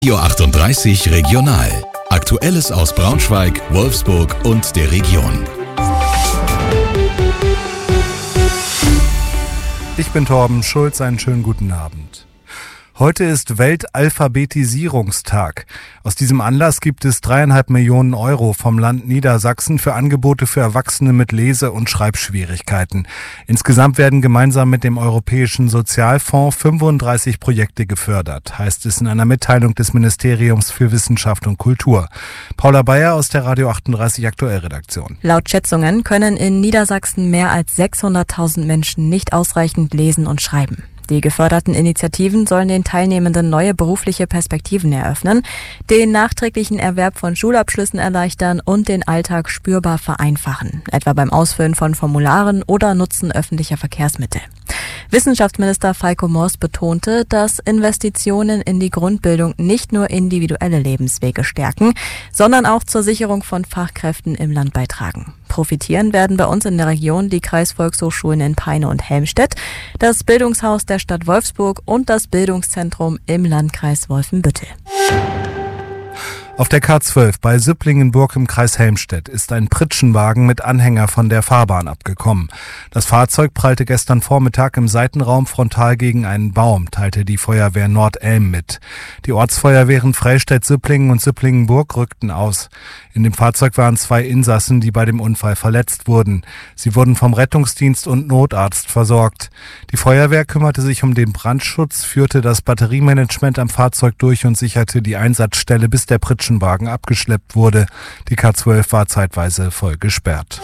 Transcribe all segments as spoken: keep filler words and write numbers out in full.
Radio achtunddreißig Regional. Aktuelles aus Braunschweig, Wolfsburg und der Region. Ich bin Torben Schulz, einen schönen guten Abend. Heute ist Weltalphabetisierungstag. Aus diesem Anlass gibt es dreieinhalb Millionen Euro vom Land Niedersachsen für Angebote für Erwachsene mit Lese- und Schreibschwierigkeiten. Insgesamt werden gemeinsam mit dem Europäischen Sozialfonds fünfunddreißig Projekte gefördert, heißt es in einer Mitteilung des Ministeriums für Wissenschaft und Kultur. Paula Bayer aus der Radio achtunddreißig Aktuell-Redaktion. Laut Schätzungen können in Niedersachsen mehr als sechshunderttausend Menschen nicht ausreichend lesen und schreiben. Die geförderten Initiativen sollen den Teilnehmenden neue berufliche Perspektiven eröffnen, den nachträglichen Erwerb von Schulabschlüssen erleichtern und den Alltag spürbar vereinfachen, etwa beim Ausfüllen von Formularen oder Nutzen öffentlicher Verkehrsmittel. Wissenschaftsminister Falco Moers betonte, dass Investitionen in die Grundbildung nicht nur individuelle Lebenswege stärken, sondern auch zur Sicherung von Fachkräften im Land beitragen. Profitieren werden bei uns in der Region die Kreisvolkshochschulen in Peine und Helmstedt, das Bildungshaus der Stadt Wolfsburg und das Bildungszentrum im Landkreis Wolfenbüttel. Auf der K zwölf bei Süpplingenburg im Kreis Helmstedt ist ein Pritschenwagen mit Anhänger von der Fahrbahn abgekommen. Das Fahrzeug prallte gestern Vormittag im Seitenraum frontal gegen einen Baum, teilte die Feuerwehr Nordelm mit. Die Ortsfeuerwehren Freistädt-Süpplingen und Süpplingenburg rückten aus. In dem Fahrzeug waren zwei Insassen, die bei dem Unfall verletzt wurden. Sie wurden vom Rettungsdienst und Notarzt versorgt. Die Feuerwehr kümmerte sich um den Brandschutz, führte das Batteriemanagement am Fahrzeug durch und sicherte die Einsatzstelle, bis der Pritschenwagen abgeschleppt wurde. Die K zwölf war zeitweise voll gesperrt.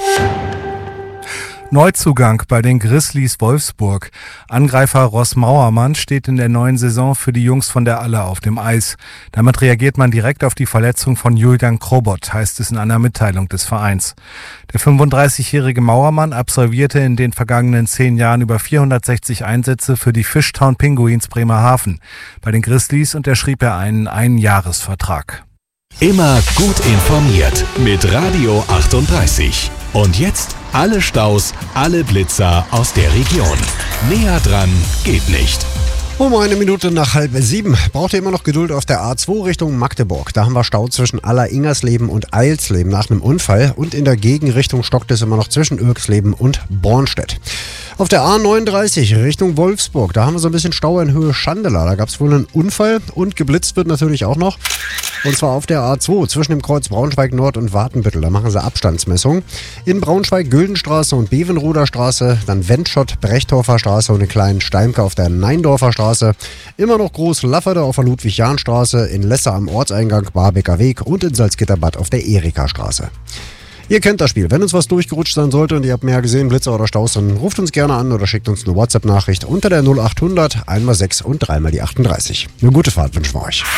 Neuzugang bei den Grizzlies Wolfsburg. Angreifer Ross Mauermann steht in der neuen Saison für die Jungs von der Aller auf dem Eis. Damit reagiert man direkt auf die Verletzung von Julian Krobot, heißt es in einer Mitteilung des Vereins. Der fünfunddreißigjährige Mauermann absolvierte in den vergangenen zehn Jahren über vierhundertsechzig Einsätze für die Fishtown Pinguins Bremerhaven. Bei den Grizzlies unterschrieb er einen Einjahresvertrag. Immer gut informiert mit Radio achtunddreißig. Und jetzt alle Staus, alle Blitzer aus der Region. Näher dran geht nicht. Um eine Minute nach halb sieben. Braucht ihr immer noch Geduld auf der A zwei Richtung Magdeburg. Da haben wir Stau zwischen Aller-Ingersleben und Eilsleben nach einem Unfall. Und in der Gegenrichtung stockt es immer noch zwischen Irksleben und Bornstedt. Auf der A neununddreißig Richtung Wolfsburg, da haben wir so ein bisschen Stau in Höhe Schandela. Da gab es wohl einen Unfall und geblitzt wird natürlich auch noch. Und zwar auf der A zwei zwischen dem Kreuz Braunschweig Nord und Watenbüttel. Da machen sie Abstandsmessung. In Braunschweig Güldenstraße und Bevenroder Straße, dann Wendschott, Brechdorfer Straße und eine kleinen Steimke auf der Neindorfer Straße. Immer noch Groß Lafferde auf der Ludwig-Jahn-Straße, in Lesse am Ortseingang Barbecker Weg und in Salzgitterbad auf der Erika-Straße. Ihr kennt das Spiel. Wenn uns was durchgerutscht sein sollte und ihr habt mehr gesehen, Blitzer oder Staus, dann ruft uns gerne an oder schickt uns eine WhatsApp-Nachricht unter der null achthundert, einmal sechs und dreimal die achtunddreißig. Eine gute Fahrt wünschen wir euch.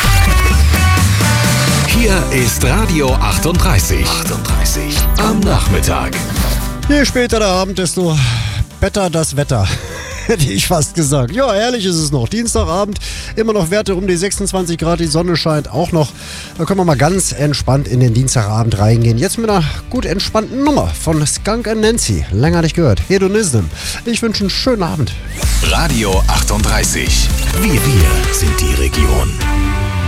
Hier ist Radio achtunddreißig. achtunddreißig am Nachmittag. Je später der Abend, desto besser das Wetter. Hätte ich fast gesagt. Ja, herrlich ist es noch. Dienstagabend, immer noch Werte um die sechsundzwanzig Grad, die Sonne scheint auch noch. Da können wir mal ganz entspannt in den Dienstagabend reingehen. Jetzt mit einer gut entspannten Nummer von Skunk and Nancy. Länger nicht gehört. Hedonism. Ich wünsche einen schönen Abend. Radio achtunddreißig. Wir, wir sind die Region.